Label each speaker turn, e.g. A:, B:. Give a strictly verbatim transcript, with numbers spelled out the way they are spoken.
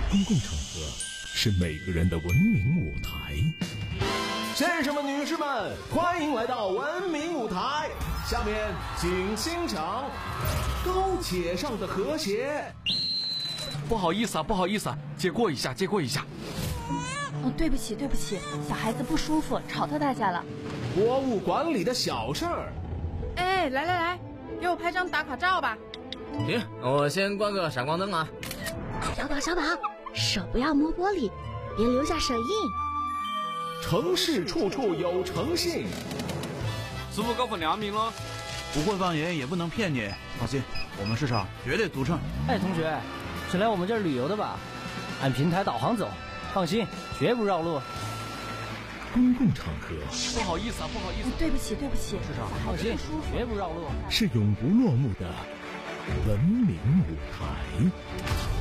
A: 公共场合是每个人的文明舞台。
B: 先生们、女士们，欢迎来到文明舞台。下面请欣赏高且上的和谐。
C: 不好意思啊，不好意思啊，借过一下，借过一下。
D: 哦，对不起，对不起，小孩子不舒服，吵到大家了。
B: 国务馆里的小事儿。
E: 哎，来来来，给我拍张打卡照吧。
F: 行，我先关个闪光灯啊。
G: 小宝，小宝，手不要摸玻璃，别留下手印。
B: 城市处处有诚信。
C: 师傅搞份亮明了，
H: 不会放盐也不能骗你，放心，我们市场绝对独称。
I: 哎，同学，是来我们这儿旅游的吧？按平台导航走，放心，绝不绕路。
A: 公共场合，
C: 不好意思啊，不好意思，
D: 对不起，对不起，
I: 市场放心，绝不绕路。
A: 是永不落幕的文明舞台。